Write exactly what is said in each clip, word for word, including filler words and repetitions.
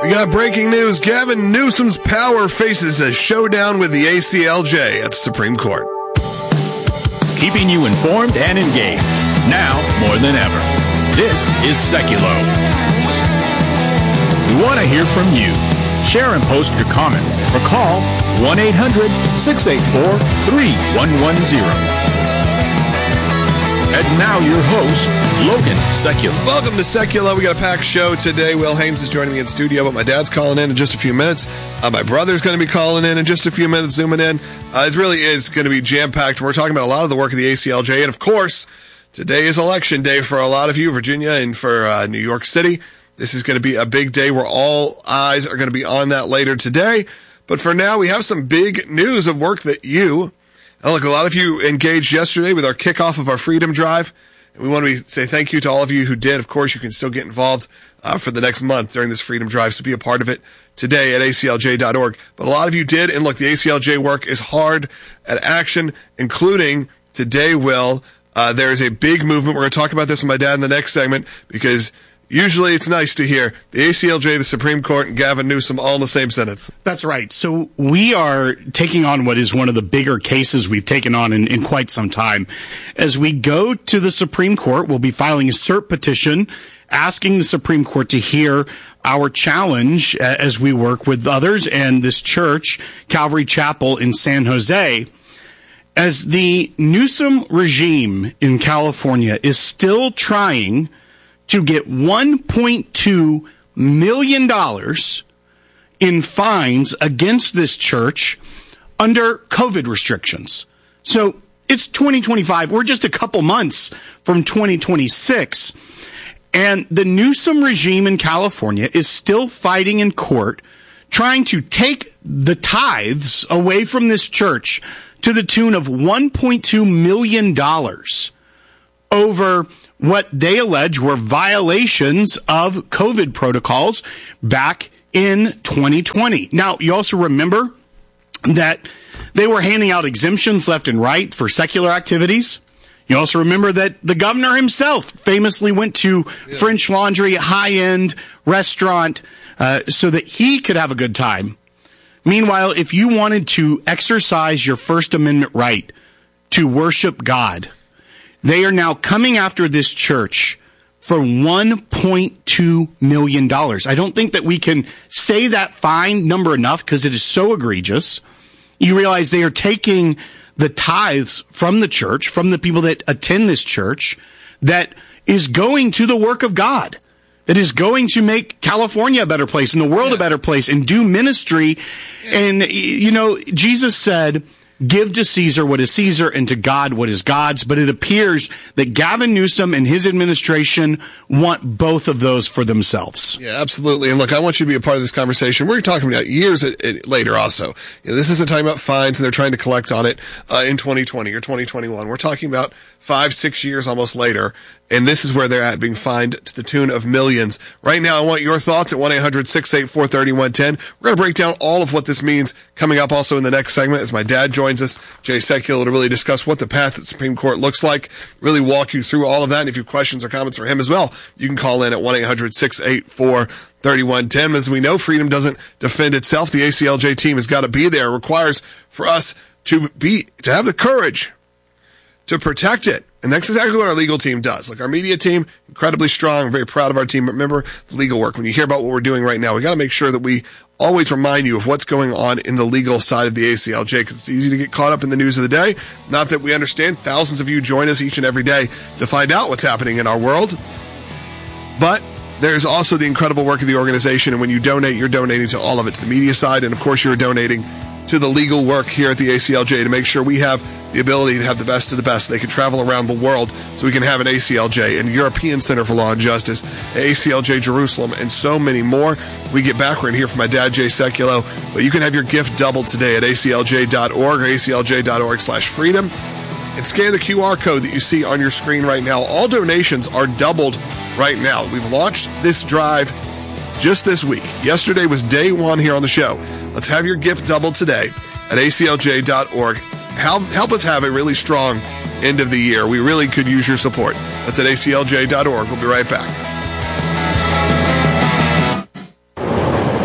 We got breaking news. Gavin Newsom's power faces a showdown with the A C L J at the Supreme Court. Keeping you informed and engaged, now more than ever. This is Seculo. We want to hear from you. Share and post your comments or call one eight hundred six eight four three one one zero. And now your host, Logan Seculo. Welcome to Seculo. We got a packed show today. Will Haynes is joining me in studio, but my dad's calling in in just a few minutes. Uh, my brother's going to be calling in in just a few minutes, zooming in. Uh, it really is going to be jam-packed. We're talking about a lot of the work of the A C L J, and of course, today is election day for a lot of you, Virginia and for uh, New York City. This is going to be a big day where all eyes are going to be on that later today. But for now, we have some big news of work that you... And look, a lot of you engaged yesterday with our kickoff of our Freedom Drive. And we want to say thank you to all of you who did. Of course, you can still get involved uh, for the next month during this Freedom Drive, so be a part of it today at A C L J dot org. But a lot of you did, and look, the A C L J work is hard at action, including today, Will. Uh, there is a big movement. We're going to talk about this with my dad in the next segment, because usually it's nice to hear the A C L J, the Supreme Court, and Gavin Newsom all in the same sentence. That's right. So we are taking on what is one of the bigger cases we've taken on in, in quite some time. As we go to the Supreme Court, we'll be filing a cert petition asking the Supreme Court to hear our challenge as we work with others and this church, Calvary Chapel in San Jose. As the Newsom regime in California is still trying to get one point two million dollars in fines against this church under COVID restrictions. So it's twenty twenty-five. We're just a couple months from twenty twenty-six. And the Newsom regime in California is still fighting in court, trying to take the tithes away from this church to the tune of one point two million dollars over what they allege were violations of COVID protocols back in twenty twenty. Now, you also remember that they were handing out exemptions left and right for secular activities. You also remember that the governor himself famously went to yeah. French Laundry, high-end restaurant, uh, so that he could have a good time. Meanwhile, if you wanted to exercise your First Amendment right to worship God, they are now coming after this church for one point two million dollars. I don't think that we can say that fine number enough because it is so egregious. You realize they are taking the tithes from the church, from the people that attend this church, that is going to the work of God, that is going to make California a better place and the world yeah. a better place and do ministry. Yeah. And, you know, Jesus said, give to Caesar what is Caesar and to God what is God's. But it appears that Gavin Newsom and his administration want both of those for themselves. Yeah, absolutely. And look, I want you to be a part of this conversation. We're talking about years later also. You know, this isn't talking about fines and they're trying to collect on it uh, in twenty twenty or twenty twenty-one. We're talking about five, six years almost later. And this is where they're at, being fined to the tune of millions. Right now, I want your thoughts at one eight hundred six eight four three one one zero. We're going to break down all of what this means coming up also in the next segment as my dad joins us, Jay Seculo, to really discuss what the path at the Supreme Court looks like, really walk you through all of that. And if you have questions or comments for him as well, you can call in at one eight hundred six eight four three one one zero. As we know, freedom doesn't defend itself. The A C L J team has got to be there. It requires for us to be, to have the courage to protect it. And that's exactly what our legal team does. Like our media team, incredibly strong. We're very proud of our team. But remember the legal work. When you hear about what we're doing right now, we got to make sure that we always remind you of what's going on in the legal side of the A C L J, because it's easy to get caught up in the news of the day. Not that we understand. Thousands of you join us each and every day to find out what's happening in our world. But there's also the incredible work of the organization. And when you donate, you're donating to all of it, to the media side. And of course, you're donating to the legal work here at the A C L J to make sure we have the ability to have the best of the best. They can travel around the world so we can have an A C L J, and European Center for Law and Justice, A C L J Jerusalem, and so many more. We get back, we're going to hear from my dad, Jay Seculo, but you can have your gift doubled today at A C L J dot org or A C L J dot org slash freedom and scan the Q R code that you see on your screen right now. All donations are doubled right now. We've launched this drive just this week. Yesterday was day one here on the show. Let's have your gift doubled today at A C L J dot org. Help, help us have a really strong end of the year. We really could use your support. That's at A C L J dot org. We'll be right back.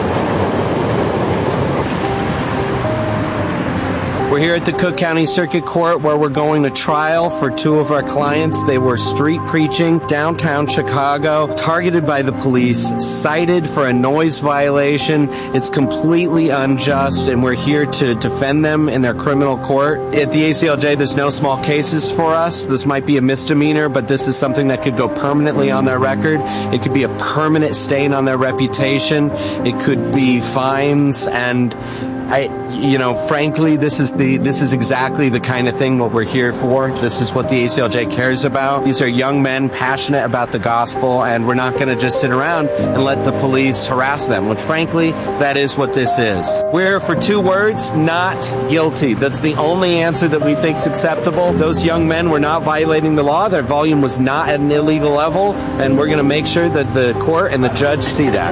We're here at the Cook County Circuit Court where we're going to trial for two of our clients. They were street preaching downtown Chicago, targeted by the police, cited for a noise violation. It's completely unjust, and we're here to defend them in their criminal court. At the A C L J, there's no small cases for us. This might be a misdemeanor, but this is something that could go permanently on their record. It could be a permanent stain on their reputation. It could be fines, and I, you know, frankly, this is the this is exactly the kind of thing what we're here for. This is what the A C L J cares about. These are young men passionate about the gospel, and we're not going to just sit around and let the police harass them, which frankly, that is what this is. We're for two words, not guilty. That's the only answer that we think is acceptable. Those young men were not violating the law. Their volume was not at an illegal level, and we're going to make sure that the court and the judge see that.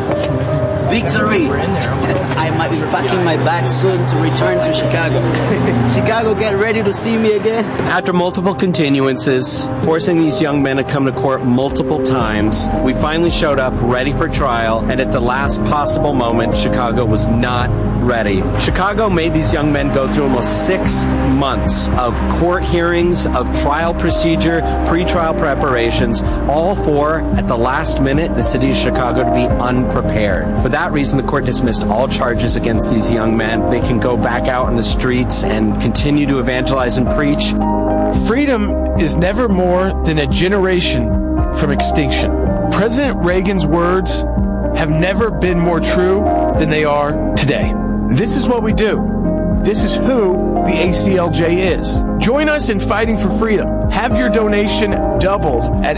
Victory! I might be packing my bag soon to return to Chicago. Chicago, get ready to see me again. After multiple continuances, forcing these young men to come to court multiple times, we finally showed up ready for trial, and at the last possible moment, Chicago was not ready. Chicago made these young men go through almost six months of court hearings, of trial procedure, pre-trial preparations, all for, at the last minute, the city of Chicago to be unprepared. For that reason, the court dismissed all charges against these young men. They can go back out in the streets and continue to evangelize and preach. Freedom is never more than a generation from extinction. President Reagan's words have never been more true than they are today. This is what we do. This is who the A C L J is. Join us in fighting for freedom. Have your donation doubled at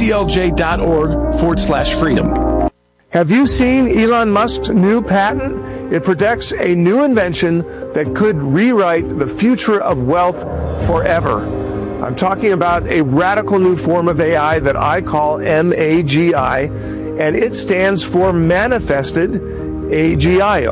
aclj.org forward slash freedom. Have you seen Elon Musk's new patent? It protects a new invention that could rewrite the future of wealth forever. I'm talking about a radical new form of A I that I call M A G I, and it stands for Manifested A G I.